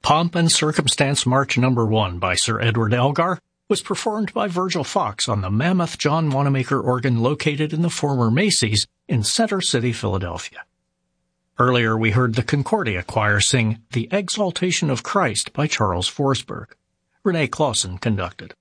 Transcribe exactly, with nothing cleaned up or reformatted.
Pomp and Circumstance March Number One by Sir Edward Elgar was performed by Virgil Fox on the mammoth John Wanamaker organ located in the former Macy's in Center City, Philadelphia. Earlier we heard the Concordia Choir sing The Exaltation of Christ by Charles Forsberg. Renee Clausen conducted.